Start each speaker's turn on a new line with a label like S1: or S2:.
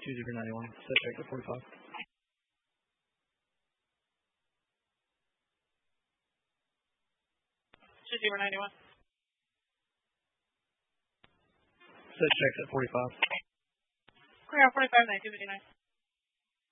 S1: 2091. Set check at 45.
S2: Zero 91.
S1: Set checks at 45.
S2: Ground 45, 1959.